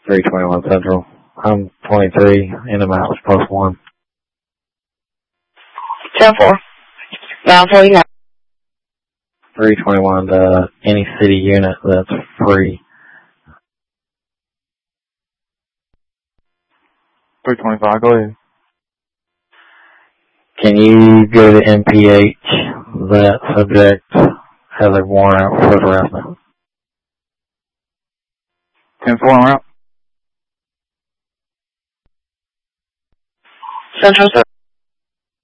321 Central. I'm 23, in the mouse, +1. 10-4. 949. 321 to any city unit that's free. 325, go ahead. Can you go to MPH? That subject has a warrant out for harassment. 10-4 on route. Central 7.